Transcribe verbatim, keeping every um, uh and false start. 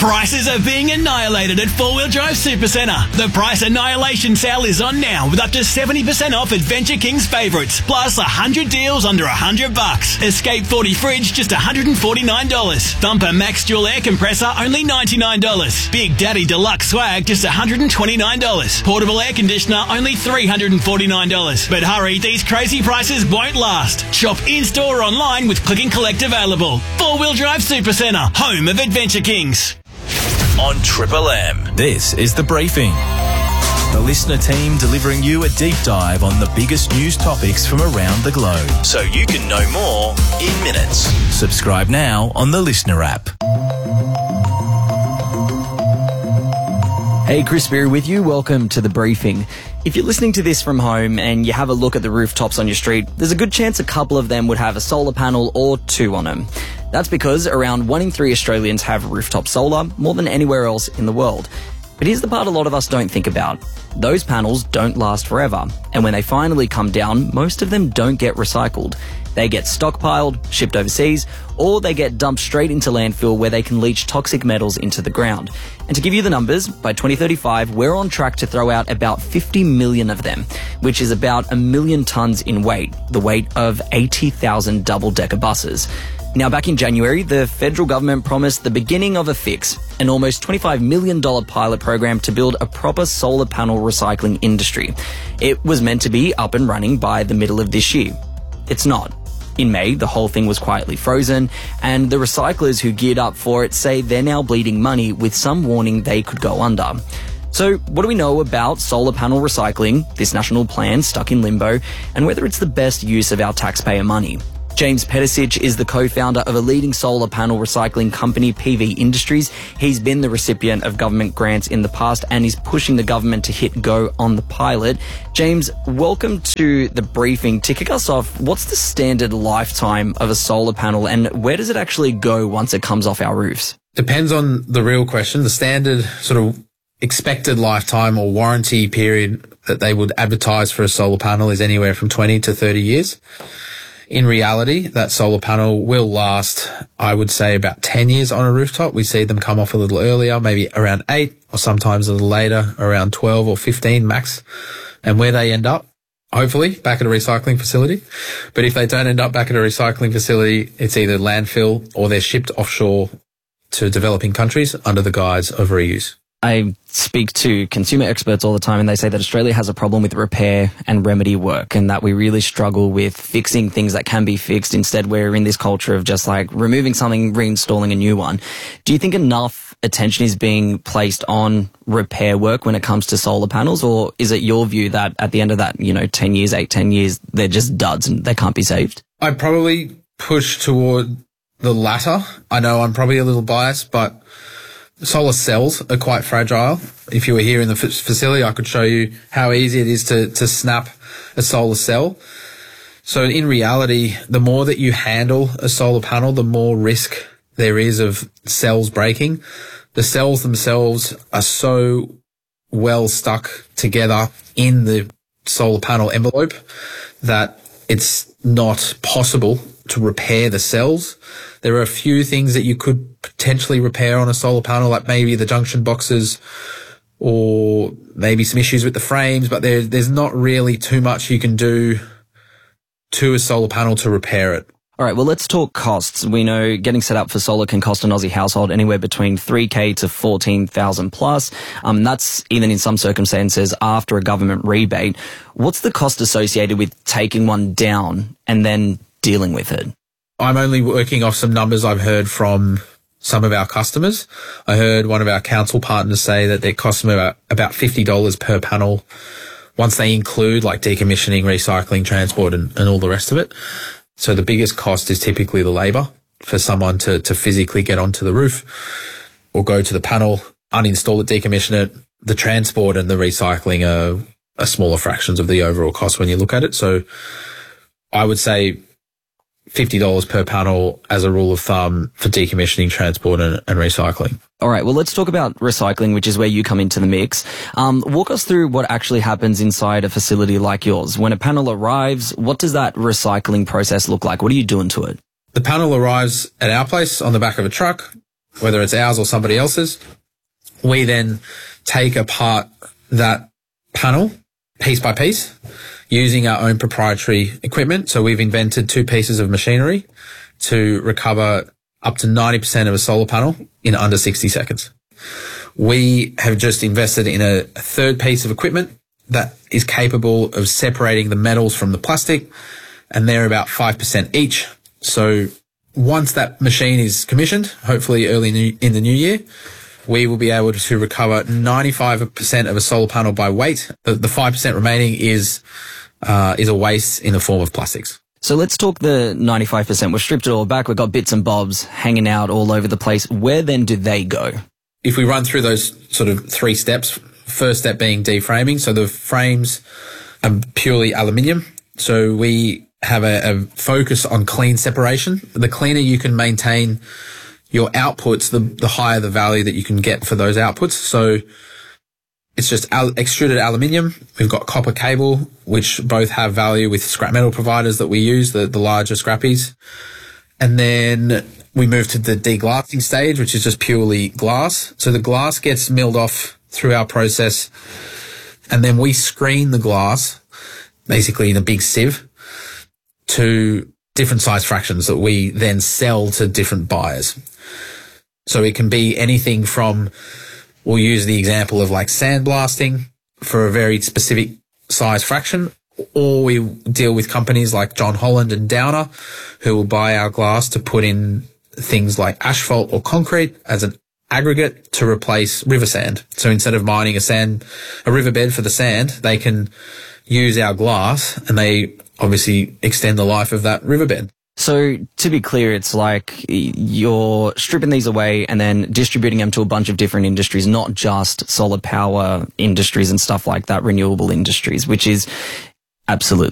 Prices are being annihilated at Four Wheel Drive Supercentre. The price annihilation sale is on now with up to seventy percent off Adventure King's favourites, plus one hundred deals under one hundred bucks. Escape forty fridge just one hundred forty-nine dollars. Thumper Max Dual Air Compressor only ninety-nine dollars. Big Daddy Deluxe Swag just one hundred twenty-nine dollars. Portable Air Conditioner only three hundred forty-nine dollars. But hurry, these crazy prices won't last. Shop in-store or online with Click and Collect available. Four Wheel Drive Supercentre, home of Adventure Kings. On Triple M, this is The Briefing. The listener team delivering you a deep dive on the biggest news topics from around the globe, so you can know more in minutes. Subscribe now on the Listener app. Hey, Chris Beery with you. Welcome to The Briefing. If you're listening to this from home and you have a look at the rooftops on your street, there's a good chance a couple of them would have a solar panel or two on them. That's because around one in three Australians have rooftop solar, more than anywhere else in the world. But here's the part a lot of us don't think about. Those panels don't last forever, and when they finally come down, most of them don't get recycled. They get stockpiled, shipped overseas, or they get dumped straight into landfill where they can leach toxic metals into the ground. And to give you the numbers, by twenty thirty-five, we're on track to throw out about fifty million of them, which is about a million tonnes in weight, the weight of eighty thousand double-decker buses. Now, back in January, the federal government promised the beginning of a fix, an almost twenty-five million dollars pilot program to build a proper solar panel recycling industry. It was meant to be up and running by the middle of this year. It's not. In May, the whole thing was quietly frozen, and the recyclers who geared up for it say they're now bleeding money with some warning they could go under. So what do we know about solar panel recycling, this national plan stuck in limbo, and whether it's the best use of our taxpayer money? James Pedicic is the co-founder of a leading solar panel recycling company, P V Industries. He's been the recipient of government grants in the past and is pushing the government to hit go on the pilot. James, welcome to The Briefing. To kick us off, what's the standard lifetime of a solar panel and where does it actually go once it comes off our roofs? Depends on the real question. The standard sort of expected lifetime or warranty period that they would advertise for a solar panel is anywhere from twenty to thirty years. In reality, that solar panel will last, I would say, about ten years on a rooftop. We see them come off a little earlier, maybe around eight, or sometimes a little later, around twelve or fifteen max. And where they end up, hopefully, back at a recycling facility. But if they don't end up back at a recycling facility, it's either landfill or they're shipped offshore to developing countries under the guise of reuse. I speak to consumer experts all the time and they say that Australia has a problem with repair and remedy work and that we really struggle with fixing things that can be fixed. Instead, we're in this culture of just like removing something, reinstalling a new one. Do you think enough attention is being placed on repair work when it comes to solar panels, or is it your view that at the end of that, you know, ten years, eight, ten years, they're just duds and they can't be saved? I'd probably push toward the latter. I know I'm probably a little biased, but solar cells are quite fragile. If you were here in the f- facility, I could show you how easy it is to, to snap a solar cell. So in reality, the more that you handle a solar panel, the more risk there is of cells breaking. The cells themselves are so well stuck together in the solar panel envelope that it's not possible to repair the cells. There are a few things that you could potentially repair on a solar panel, like maybe the junction boxes or maybe some issues with the frames, but there, there's not really too much you can do to a solar panel to repair it. All right, well, let's talk costs. We know getting set up for solar can cost an Aussie household anywhere between three K to fourteen thousand plus. Um, that's even in some circumstances after a government rebate. What's the cost associated with taking one down and then dealing with it? I'm only working off some numbers I've heard from some of our customers. I heard one of our council partners say that it costs them about, about fifty dollars per panel once they include like decommissioning, recycling, transport and, and all the rest of it. So the biggest cost is typically the labour for someone to, to physically get onto the roof or go to the panel, uninstall it, decommission it. The transport and the recycling are, are smaller fractions of the overall cost when you look at it. So I would say fifty dollars per panel as a rule of thumb for decommissioning, transport and, and recycling. All right, well, let's talk about recycling, which is where you come into the mix. Um, walk us through what actually happens inside a facility like yours. When a panel arrives, what does that recycling process look like? What are you doing to it? The panel arrives at our place on the back of a truck. whether it's ours or somebody else's. We then take apart that panel piece by piece using our own proprietary equipment. So we've invented two pieces of machinery to recover up to ninety percent of a solar panel in under sixty seconds. We have just invested in a, a third piece of equipment that is capable of separating the metals from the plastic, and they're about five percent each. So once that machine is commissioned, hopefully early new, in the new year, we will be able to recover ninety-five percent of a solar panel by weight. The, the five percent remaining is uh, is a waste in the form of plastics. So let's talk the ninety-five percent. We've stripped it all back. We've got bits and bobs hanging out all over the place. Where then do they go? If we run through those sort of three steps, first step being deframing. So the frames are purely aluminium. So we have a, a focus on clean separation. The cleaner you can maintain your outputs, the, the higher the value that you can get for those outputs. So it's just al- extruded aluminium. We've got copper cable, which both have value with scrap metal providers that we use, the, the larger scrappies. And then we move to the deglassing stage, which is just purely glass. So the glass gets milled off through our process, and then we screen the glass, basically in a big sieve, to different size fractions that we then sell to different buyers. So it can be anything from, we'll use the example of like sandblasting for a very specific size fraction, or we deal with companies like John Holland and Downer who will buy our glass to put in things like asphalt or concrete as an aggregate to replace river sand. So instead of mining a sand, a riverbed for the sand, they can use our glass, and they obviously extend the life of that riverbed. So to be clear, it's like you're stripping these away and then distributing them to a bunch of different industries, not just solar power industries and stuff like that, renewable industries, which is absolutely